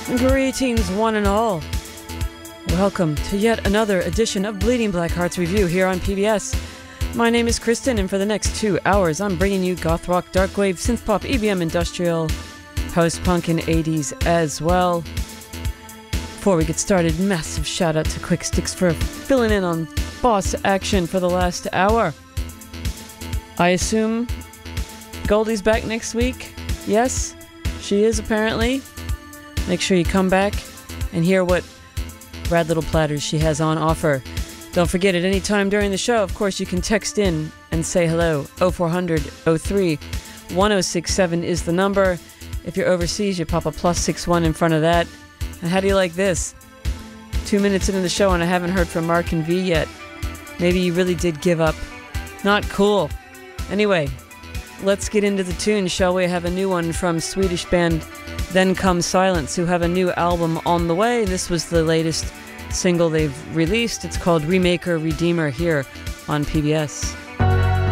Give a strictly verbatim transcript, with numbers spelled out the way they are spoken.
Greetings, one and all. Welcome to yet another edition of Bleeding Black Hearts Review here on P B S. My name is Kristen, and for the next two hours, I'm bringing you goth rock, darkwave, synthpop, E B M, industrial, post-punk, and eighties as well. Before we get started, massive shout out to Quick Sticks for filling in on boss action for the last hour. I assume Goldie's back next week? Yes, she is apparently. Make sure you come back and hear what rad little platters she has on offer. Don't forget, at any time during the show, of course, you can text in and say hello. oh four hundred oh three ten sixty-seven is the number. If you're overseas, you pop a plus six one in front of that. And how do you like this? Two minutes into the show and I haven't heard from Mark and V yet. Maybe you really did give up. Not cool. Anyway, let's get into the tune, shall we? Have a new one from Swedish band Then Comes Silence, who have a new album on the way. This was the latest single they've released. It's called Remaker Redeemer here on P B S.